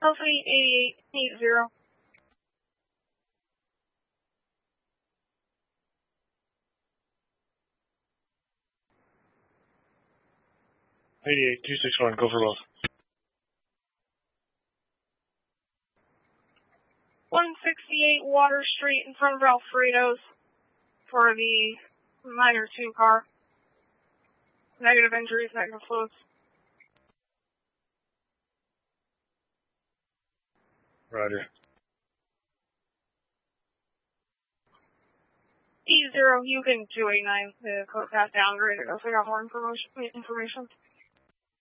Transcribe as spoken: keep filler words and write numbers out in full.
Alpha eight eight eight zero. eighty-eight two six one, go for both. one sixty-eight Water Street in front of Alfredo's for the minor two car. Negative injuries, negative floats. Roger. E zero, you can two eight nine, the code pass down, ready to go, so I got more information. information.